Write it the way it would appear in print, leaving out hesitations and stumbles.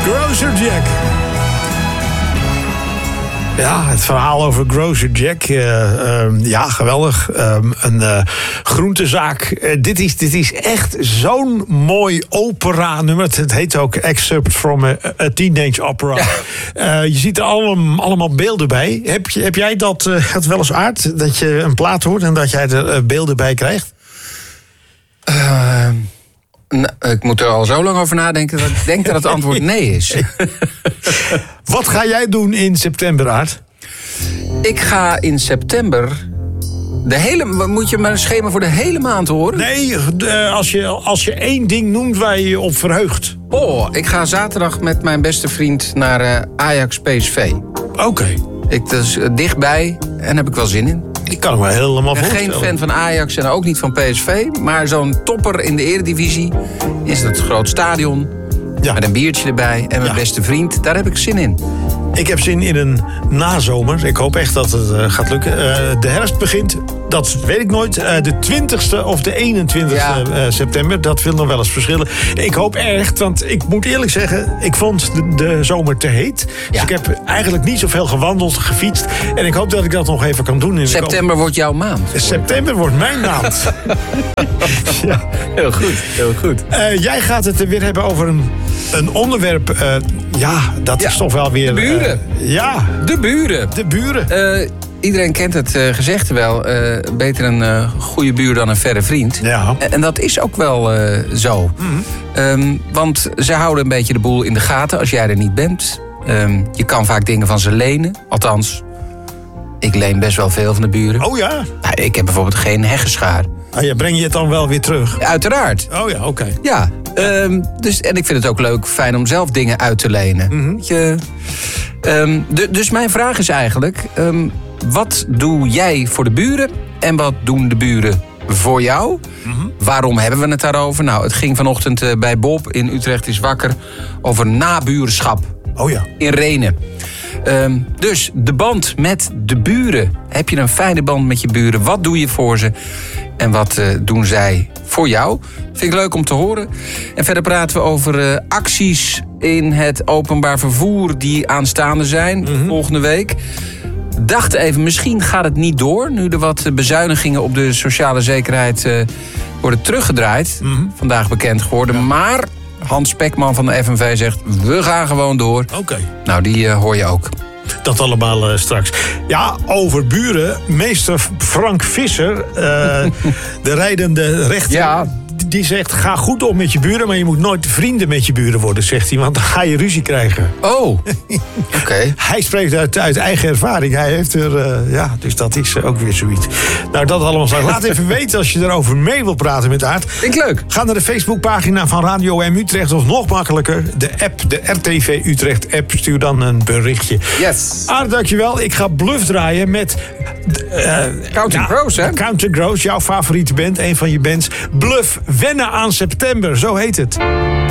Grocer Jack. Ja, het verhaal over Grocer Jack. Ja, geweldig. Een groentezaak. Dit is echt zo'n mooi opera-nummer. Het heet ook Excerpt from a Teenage Opera. Ja. Je ziet er allemaal beelden bij. Heb jij dat wel eens, Aart? Dat je een plaat hoort en dat jij er beelden bij krijgt? Ik moet er al zo lang over nadenken dat ik denk dat het antwoord nee is. Wat ga jij doen in september, Aart? Ik ga in september... Moet je maar een schema voor de hele maand horen? Nee, als je één ding noemt waar je je op verheugt. Ik ga zaterdag met mijn beste vriend naar Ajax PSV. Oké. Dat is dichtbij en heb ik wel zin in. Ik kan me helemaal voorstellen. Ik ben geen fan van Ajax en ook niet van PSV. Maar zo'n topper in de eredivisie is het groot stadion. Ja. Met een biertje erbij en mijn beste vriend. Daar heb ik zin in. Ik heb zin in een nazomer. Ik hoop echt dat het gaat lukken. De herfst begint, dat weet ik nooit. De 20e of de 21e september. Dat wil nog wel eens verschillen. Ik hoop echt, want ik moet eerlijk zeggen... ik vond de zomer te heet. Dus ik heb eigenlijk niet zoveel gewandeld, gefietst. En ik hoop dat ik dat nog even kan doen. September wordt jouw maand. September wordt mijn maand. Ja. Heel goed, heel goed. Jij gaat het weer hebben over een onderwerp... dat is toch wel weer... De buren. De buren. De buren. Iedereen kent het gezegde wel. Beter een goede buur dan een verre vriend. Ja. En dat is ook wel zo. Mm-hmm. Want ze houden een beetje de boel in de gaten als jij er niet bent. Je kan vaak dingen van ze lenen. Althans, ik leen best wel veel van de buren. Oh ja? Nou, ik heb bijvoorbeeld geen heggenschaar. Breng je het dan wel weer terug? Uiteraard. Oh ja, oké. Ja. En ik vind het ook leuk, fijn om zelf dingen uit te lenen. Mm-hmm. Dus mijn vraag is eigenlijk... wat doe jij voor de buren en wat doen de buren voor jou? Mm-hmm. Waarom hebben we het daarover? Nou, het ging vanochtend bij Bob in Utrecht is wakker... over nabuurschap. Oh ja. In Renen. Dus de band met de buren. Heb je een fijne band met je buren? Wat doe je voor ze? En wat doen zij voor jou? Vind ik leuk om te horen. En verder praten we over acties in het openbaar vervoer... die aanstaande zijn volgende week. Dacht even, misschien gaat het niet door... nu er wat bezuinigingen op de sociale zekerheid worden teruggedraaid. Vandaag bekend geworden. Ja. Maar Hans Spekman van de FNV zegt... we gaan gewoon door. Oké. Nou, die hoor je ook. Dat allemaal straks. Ja, over buren. Meester Frank Visser, de rijdende rechter... Ja. Die zegt, ga goed om met je buren... maar je moet nooit vrienden met je buren worden, zegt hij. Want dan ga je ruzie krijgen. Oh, oké. Hij spreekt uit eigen ervaring. Hij heeft er, dus dat is ook weer zoiets. Nou, dat allemaal straks. Laat even weten als je erover mee wil praten met Aart. Vind ik leuk. Ga naar de Facebookpagina van Radio M Utrecht. Of nog makkelijker, de app, de RTV Utrecht app. Stuur dan een berichtje. Yes. Aart, dankjewel. Ik ga Bluff draaien met... Counting Crows, hè? Counting Crows, jouw favoriete band. Een van je bands. Bluff, wennen aan september. Zo heet het.